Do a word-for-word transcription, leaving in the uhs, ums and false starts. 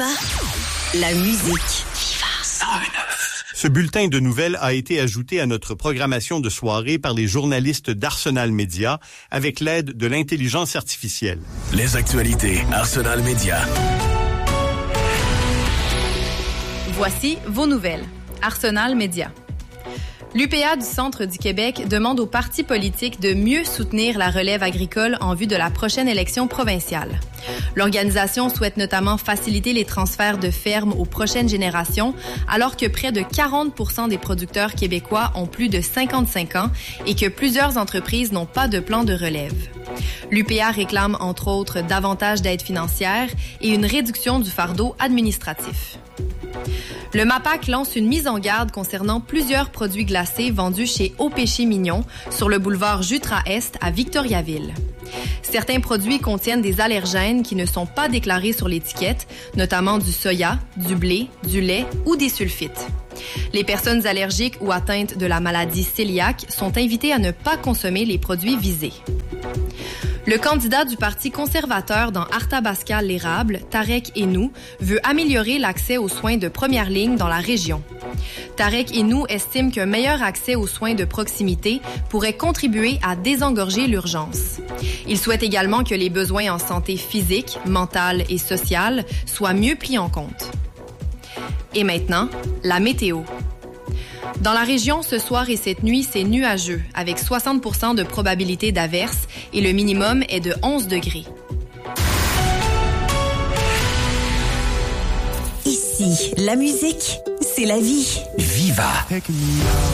Viva la musique. Ce bulletin de nouvelles a été ajouté à notre programmation de soirée par les journalistes d'Arsenal Média avec l'aide de l'intelligence artificielle. Les actualités Arsenal Média. Voici vos nouvelles. Arsenal Média. L'U P A du Centre du Québec demande aux partis politiques de mieux soutenir la relève agricole en vue de la prochaine élection provinciale. L'organisation souhaite notamment faciliter les transferts de fermes aux prochaines générations, alors que près de quarante pour cent des producteurs québécois ont plus de cinquante-cinq ans et que plusieurs entreprises n'ont pas de plan de relève. L'U P A réclame entre autres davantage d'aide financière et une réduction du fardeau administratif. Le MAPAQ lance une mise en garde concernant plusieurs produits glacés vendus chez Au Péché Mignon sur le boulevard Jutra-Est à Victoriaville. Certains produits contiennent des allergènes qui ne sont pas déclarés sur l'étiquette, notamment du soya, du blé, du lait ou des sulfites. Les personnes allergiques ou atteintes de la maladie cœliaque sont invitées à ne pas consommer les produits visés. Le candidat du Parti conservateur dans Arthabasca-l'Érable, Tarek Hennou, veut améliorer l'accès aux soins de première ligne dans la région. Tarek Hennou estime qu'un meilleur accès aux soins de proximité pourrait contribuer à désengorger l'urgence. Il souhaite également que les besoins en santé physique, mentale et sociale soient mieux pris en compte. Et maintenant, la météo. Dans la région, ce soir et cette nuit, c'est nuageux, avec soixante pour cent de probabilité d'averse et le minimum est de onze degrés. Ici, la musique, c'est la vie. Viva!